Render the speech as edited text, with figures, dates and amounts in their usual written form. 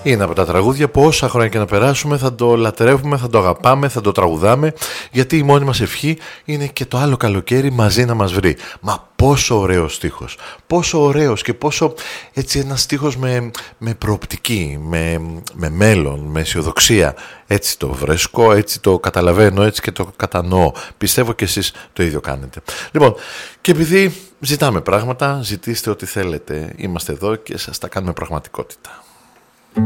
Είναι από τα τραγούδια που όσα χρόνια και να περάσουμε θα το λατρεύουμε, θα το αγαπάμε, θα το τραγουδάμε, γιατί η μόνη μας ευχή είναι και το άλλο καλοκαίρι μαζί να μας βρει. Μα πόσο ωραίος στίχος, πόσο ωραίος και πόσο έτσι ένας στίχος με προοπτική, με μέλλον, με αισιοδοξία. Έτσι το βρίσκω, έτσι το καταλαβαίνω, έτσι και το κατανοώ. Πιστεύω και εσείς το ίδιο κάνετε. Λοιπόν, και επειδή ζητάμε πράγματα, ζητήστε ό,τι θέλετε. Είμαστε εδώ και σας τα κάνουμε πραγματικότητα.